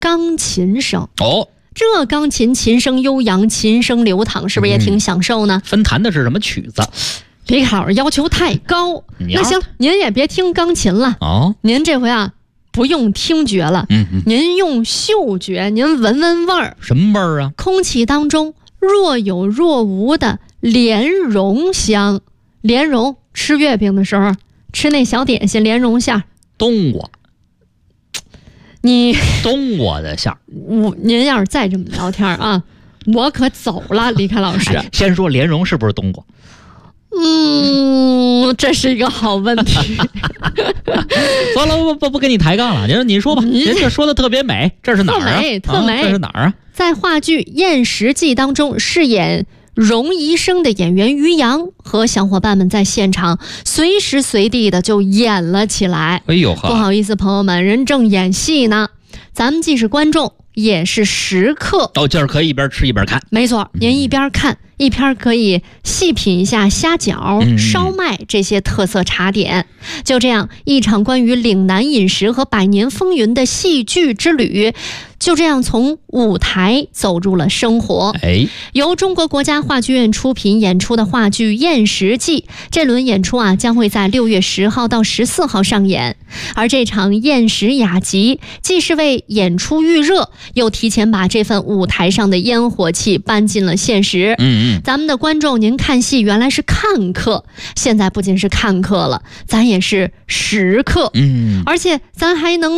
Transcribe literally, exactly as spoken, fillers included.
钢琴声。 哦， 这钢琴琴声悠扬，琴声流淌，是不是也挺享受呢？ 嗯、分弹的是什么曲子？ 李考要求太高。那行，您也别听钢琴了哦， 您这回啊不用听觉了， 嗯嗯， 您用嗅觉，您闻闻味儿。 什么味儿啊？ 空气当中若有若无的莲蓉香。莲蓉，吃月饼的时候吃那小点心莲蓉馅儿。 冬瓜。 你冬瓜的馅儿。 我您要是再这么聊天啊，我可走了，李凯老师。 哎、先说莲蓉是不是冬瓜？ 嗯，这是一个好问题。 算了，不不不跟你抬杠了，您您说吧，您这说的特别美，这是哪儿啊？ 特美，特美， 啊、这是哪儿啊？ 在话剧《燕食记》当中饰演荣医生的演员于洋和小伙伴们在现场随时随地的就演了起来。 哎呦， 不好意思，朋友们，人正演戏呢，咱们既是观众也是食客。 哦，就是可以一边吃一边看。 没错，您一边看、嗯、一边可以细品一下虾饺、嗯、烧麦这些特色茶点。就这样，一场关于岭南饮食和百年风云的戏剧之旅，就这样从舞台走入了生活。 哎， 由中国国家话剧院出品演出的话剧《燕食记》，这轮演出啊将会在六月十号到十四号上演。而这场燕食雅集，既是为演出预热，又提前把这份舞台上的烟火气搬进了现实。 嗯嗯， 咱们的观众，您看戏原来是看客，现在不仅是看客了，咱也是食客。 嗯， 而且咱还能